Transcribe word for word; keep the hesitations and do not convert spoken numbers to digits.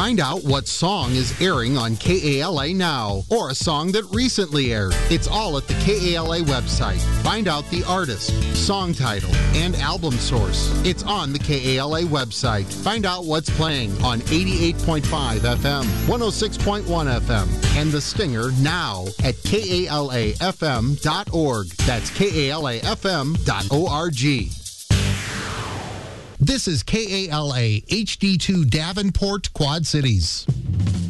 Find out what song is airing on K A L A now, or a song that recently aired. It's all at the K A L A website. Find out the artist, song title, and album source. It's on the K A L A website. Find out what's playing on eighty-eight point five F M, one oh six point one F M, and The Stinger now at K A L A F M dot org. That's K A L A F M dot org. This is K A L A H D two Davenport, Quad Cities.